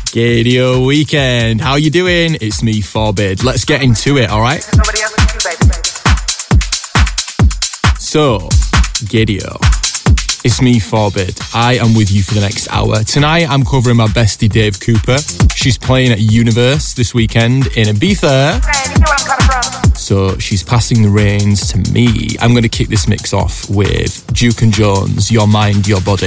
Gaydio Weekend. How you doing? It's me, Forbid. Let's get into it, alright? So, Gaydio. It's me, Forbid. I am with you for the next hour. Tonight, I'm covering my bestie, Dave Cooper. She's playing at Universe this weekend in Ibiza. So she's passing the reins to me. I'm going to kick this mix off with Duke and Jones, Your Mind, Your Body.